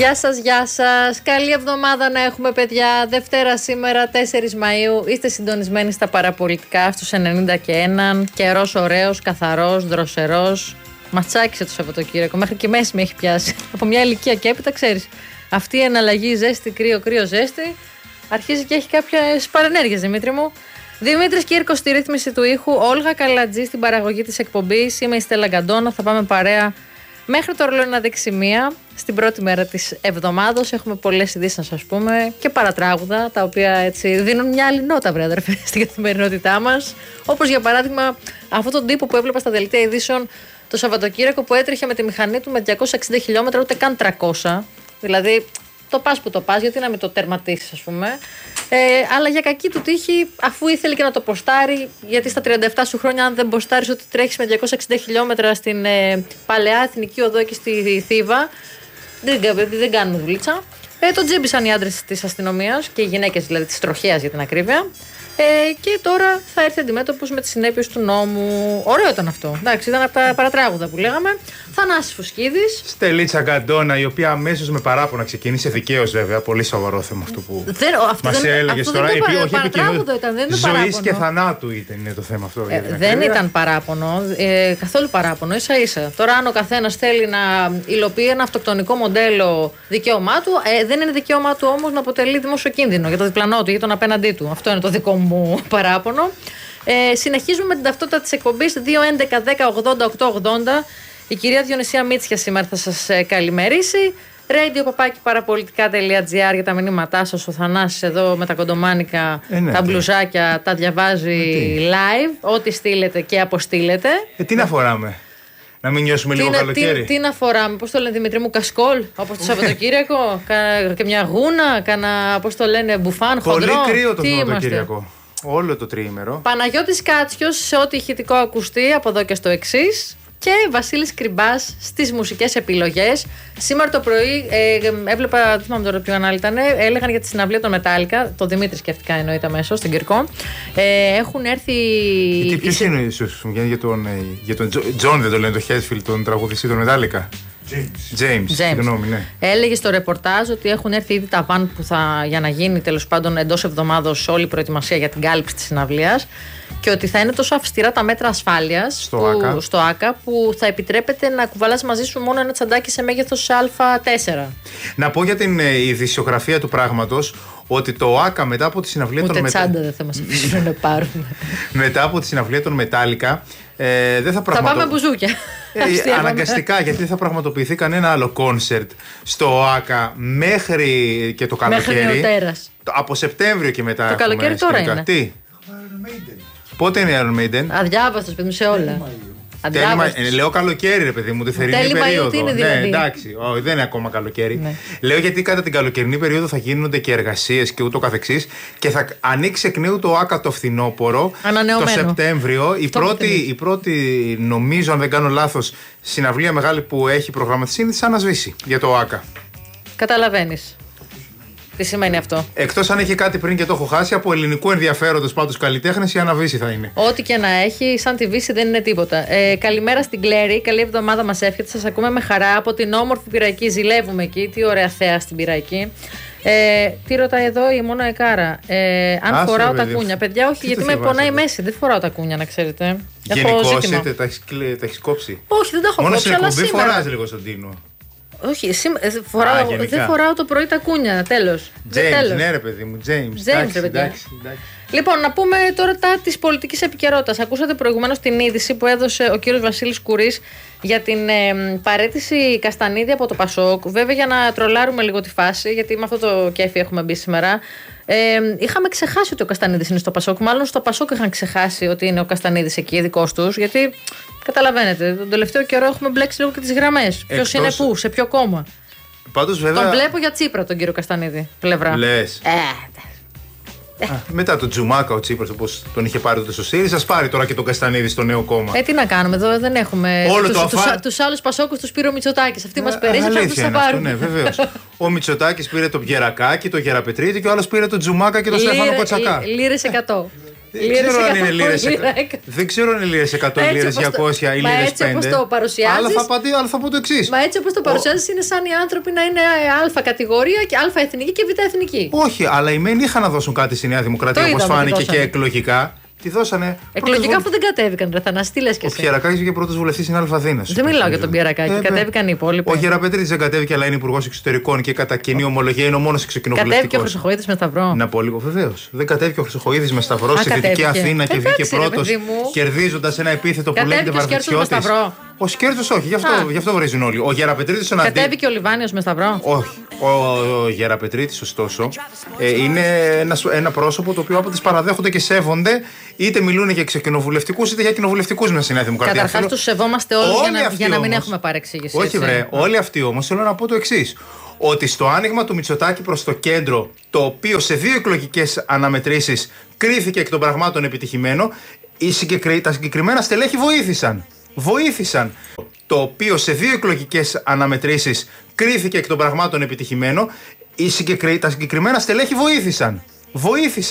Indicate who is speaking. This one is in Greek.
Speaker 1: Γεια σας, γεια σας. Καλή εβδομάδα να έχουμε, παιδιά. Δευτέρα σήμερα, 4 Μαΐου. Είστε συντονισμένοι στα παραπολιτικά στους 90 και 1. Καιρός ωραίος, καθαρός, δροσερός. Μας τσάκισε το Σαββατοκύριακο. Μέχρι και μέση με έχει πιάσει. Από μια ηλικία και έπειτα, ξέρεις. Αυτή η εναλλαγή ζέστη, κρύο, κρύο, ζέστη αρχίζει και έχει κάποιες παρενέργειες, Δημήτρη μου. Δημήτρης Κύρκος στη ρύθμιση του ήχου. Όλγα Καλατζή στην παραγωγή της εκπομπής. Είμαι η Στέλλα Γκαντόνα. Θα πάμε παρέα μέχρι το ρολόι να δείξει μία. Στην πρώτη μέρα της εβδομάδος έχουμε πολλές ειδήσεις να σας πούμε και παρατράγουδα, τα οποία έτσι δίνουν μια άλλη νότα, βρε αδερφέ, στην καθημερινότητά μας. Όπως για παράδειγμα αυτόν τον τύπο που έβλεπα στα δελτία ειδήσεων το Σαββατοκύριακο που έτρεχε με τη μηχανή του με 260 χιλιόμετρα, ούτε καν 300. Δηλαδή το πας που το πας, γιατί να μην το τερματίσεις, ας πούμε. Αλλά για κακή του τύχη, αφού ήθελε και να το ποστάρει, γιατί στα 37 σου χρόνια, αν δεν ποστάρεις ότι τρέχεις με 260 χιλιόμετρα στην παλαιά εθνική οδό και στη Θήβα, δεν κάνουμε δουλίτσα. Το τζίμπησαν οι άντρες της αστυνομίας και οι γυναίκες δηλαδή της τροχέας για την ακρίβεια. Και τώρα θα έρθει αντιμέτωπος με τις συνέπειες του νόμου. Ωραίο ήταν αυτό. Εντάξει, ήταν από τα παρατράγουδα που λέγαμε. Θανάσης Φουσκίδης.
Speaker 2: Στελίτσα Γκαντόνα, η οποία αμέσως με παράπονα ξεκίνησε, δικαίως βέβαια. Πολύ σοβαρό θέμα αυτό που μας έλεγες τώρα.
Speaker 1: Όχι παρατράγουδο ήταν, δεν είναι παράπονο.
Speaker 2: Ζωής και θανάτου είναι το θέμα αυτό.
Speaker 1: Δεν ήταν παράπονο, καθόλου παράπονο, ίσα ίσα. Τώρα, αν ο καθένας θέλει να υλοποιεί ένα αυτοκτονικό μοντέλο δικαίωμά του, δεν είναι δικαίωμά του όμως να αποτελεί δημόσιο κίνδυνο για το διπλανό του ή τον απέναντί του. Αυτό είναι το δικό μου παράπονο. Συνεχίζουμε με την ταυτότητα της εκπομπής 2-11-10-80-880. Η κυρία Διονυσία Μίτσια σήμερα θα σας καλημερίσει. radio-parapolitica.gr για τα μηνύματά σας. Ο Θανάσης εδώ με τα κοντομάνικα, τα μπλουζάκια, τα διαβάζει live. Ό,τι στείλετε και αποστείλετε.
Speaker 2: Τι να φοράμε, να μην νιώσουμε λίγο καλοκαίρι.
Speaker 1: Τι να φοράμε, πώς το λένε Δημήτρη μου, κασκόλ, όπως το Σαββατοκύριακο, και μια γούνα, πώς το λένε, μπουφάν, χοντρό.
Speaker 2: Πολύ κρύο το Σαββατοκύριακο. Όλο το τριήμερο.
Speaker 1: Παναγιώτης Κάτσιος σε ό,τι ηχητικό ακουστεί από εδώ και στο εξής. Και Βασίλης Κρυμπάς στις μουσικές επιλογές. Σήμερα το πρωί έβλεπα, δεν θυμάμαι τώρα ποιο κανάλι ήταν, έλεγαν για τη συναυλία των Μετάλλικα. Το Δημήτρη σκέφτηκα εννοείται αμέσως, στην Κυρκό. Έχουν έρθει.
Speaker 2: Ποιος είναι για τον Τζον, δεν το λένε, το Χέσφιλ, τον τραγουδιστή των Μετάλλικα. James. Συγγνώμη, ναι.
Speaker 1: Έλεγε στο ρεπορτάζ ότι έχουν έρθει ήδη τα βαν που για να γίνει τέλος πάντων εντός εβδομάδος όλη η προετοιμασία για την κάλυψη της συναυλίας και ότι θα είναι τόσο αυστηρά τα μέτρα ασφάλειας στο ΆΚΑ που θα επιτρέπεται να κουβαλάς μαζί σου μόνο ένα τσαντάκι σε μέγεθος Α4.
Speaker 2: Να πω για την ειδησιογραφία του πράγματος ότι το ΆΚΑ μετά από τη συναυλία των Μετάλλικα.
Speaker 1: Ούτε τσάντα δεν θα μας αφήσουν να πάρουμε.
Speaker 2: Μετά από τη συναυλία των Μετάλλικα δεν θα
Speaker 1: πάμε μπουζούκια.
Speaker 2: Αναγκαστικά, γιατί δεν θα πραγματοποιηθεί κανένα άλλο κόνσερτ στο ΆΚΑ μέχρι και το καλοκαίρι.
Speaker 1: Μέχρι νεοτέρας.
Speaker 2: Από Σεπτέμβριο και μετά.
Speaker 1: Το καλοκαίρι τώρα είναι.
Speaker 2: Τι. Πότε είναι η Iron Maiden?
Speaker 1: Αδιάβαστος, παιδί μου, σε όλα.
Speaker 2: Λέω καλοκαίρι, ρε παιδί μου, τη θερινή περίοδο.
Speaker 1: Ναι,
Speaker 2: εντάξει, δεν είναι ακόμα καλοκαίρι. Ναι. Λέω γιατί κατά την καλοκαιρινή περίοδο θα γίνονται και εργασίες και ούτω καθεξής και θα ανοίξει εκ νέου το ΆΚΑ το φθινόπωρο. Το Σεπτέμβριο. Η πρώτη, νομίζω, αν δεν κάνω λάθος, συναυλία μεγάλη που έχει προγραμματιστεί είναι της Άννας Βύση για το ΆΚΑ.
Speaker 1: Καταλαβαίνεις. Τι σημαίνει αυτό?
Speaker 2: Εκτός αν έχει κάτι πριν και το έχω χάσει, από ελληνικού ενδιαφέροντος πάντως καλλιτέχνες, η Άννα Βύση θα είναι.
Speaker 1: Ό,τι και να έχει, σαν τη Βύση δεν είναι τίποτα. Καλημέρα στην Κλέρη, καλή εβδομάδα μας εύχεται. Σας ακούμε με χαρά από την όμορφη Πειραϊκή. Ζηλεύουμε εκεί, τι ωραία θέα στην Πειραϊκή. Τι ρωτάει εδώ η Μόνα Εκάρα. Αν φοράω τα κούνια. Παιδιά, όχι, γιατί με πονάει η μέση. Δεν φοράω τα κούνια, να ξέρετε.
Speaker 2: Γενικώς τα έχεις κόψει?
Speaker 1: Όχι, δεν τα έχω κόψει.
Speaker 2: Μόνο στην εκπομπή φοράς λίγο στον Τίνο.
Speaker 1: Όχι, δεν φοράω το πρωί τα κούνια, τέλος.
Speaker 2: James, ναι ρε παιδί μου, James, εντάξει.
Speaker 1: Λοιπόν, να πούμε τώρα τα της πολιτικής επικαιρότητας. Ακούσατε προηγουμένως την είδηση που έδωσε ο κύριος Βασίλης Κουρής για την παραίτηση Καστανίδη από το Πασόκ. Βέβαια, για να τρολάρουμε λίγο τη φάση, γιατί με αυτό το κέφι έχουμε μπει σήμερα. Είχαμε ξεχάσει ότι ο Καστανίδης είναι στο Πασόκ. Μάλλον στο Πασόκ είχαν ξεχάσει ότι είναι ο Καστανίδης εκεί, δικός τους. Γιατί καταλαβαίνετε, τον τελευταίο καιρό έχουμε μπλέξει λίγο και τις γραμμές. Ποιος είναι πού, σε ποιο κόμμα.
Speaker 2: Πάντως, βέβαια...
Speaker 1: Τον βλέπω για Τσίπρα τον κύριο Καστανίδη πλευρά.
Speaker 2: Λες. Μετά τον Τζουμάκα ο Τσίπρας, όπως τον είχε πάρει τότε στο ΣΥΡΙΖΑ, ας πάρει τώρα και τον Καστανίδη στο νέο κόμμα.
Speaker 1: Τι να κάνουμε, εδώ δεν έχουμε. Τους άλλους Πασόκους τους πήρε ο Μητσοτάκης. Αυτοί μας περίσσεψαν, αυτούς θα πάρουν.
Speaker 2: Ναι, βεβαίως. Ο Μητσοτάκης πήρε τον Πιερακάκη, τον Γεραπετρίτη και ο άλλος πήρε τον Τζουμάκα και τον Στέφανο Κοτσακά.
Speaker 1: Λίρες 100.
Speaker 2: Δεν ξέρω αν είναι λίρες 100, λίρες 200 ή λίρες 5.
Speaker 1: Όπως το παρουσιάζεις.
Speaker 2: Αλλά θα πω το εξής.
Speaker 1: Μα έτσι όπως το παρουσιάζεις είναι σαν οι άνθρωποι να είναι Α κατηγορία και Α εθνική και Β εθνική.
Speaker 2: Όχι, αλλά οι μεν είχαν να δώσουν κάτι στη Νέα Δημοκρατία όπως φάνηκε και εκλογικά. Τη δώσανε.
Speaker 1: Εκλογικά αφού δεν κατέβηκαν, ρε Θανάση, λες και εσύ.
Speaker 2: Ο Πιερακάκης βγήκε πρώτος βουλευτής στην Αλφαδίνα.
Speaker 1: Δεν μιλάω για τον Πιερακάκη, κατέβηκαν οι υπόλοιποι.
Speaker 2: Ο Γεραπετρίτης δεν κατέβηκε, αλλά είναι υπουργός εξωτερικών και κατά κοινή ομολογία είναι ο μόνος εξοκοινοβουλευτικός.
Speaker 1: Κατέβηκε ο Χρυσοχοΐδης με σταυρό.
Speaker 2: Να πω λίγο, βεβαίως. Δεν κατέβηκε ο Χρυσοχοΐδης με σταυρό στη Δυτική Αθήνα και βγήκε πρώτος κερδίζοντας ένα επίθετο που λέγεται Βαρβιτσιώτης. Ο Σκέρτσος όχι, γι' αυτό βρίζουν όλοι. Ο Γεραπετρίτης
Speaker 1: κατέβηκε ο Λιβάνιος με σταυρό.
Speaker 2: Όχι. Ο Γεραπετρίτης, ωστόσο, είναι ένα πρόσωπο το οποίο από τις παραδέχονται και σέβονται, είτε μιλούν για εξοκοινοβουλευτικούς είτε για κοινοβουλευτικούς μέσα στη Νέα Δημοκρατία.
Speaker 1: Καταρχάς τους σεβόμαστε όλους για να μην έχουμε παρεξήγηση.
Speaker 2: Όχι, βρε. Όλοι αυτοί όμως θέλω να πω το εξής. Ότι στο άνοιγμα του Μητσοτάκη προς το κέντρο, το οποίο σε 2 εκλογικές αναμετρήσεις κρίθηκε εκ των πραγμάτων επιτυχημένο, τα συγκεκριμένα στελέχη βοήθησαν. Το οποίο σε 2 εκλογικές αναμετρήσεις κρίθηκε εκ των πραγμάτων επιτυχημένο, τα συγκεκριμένα στελέχη βοήθησαν.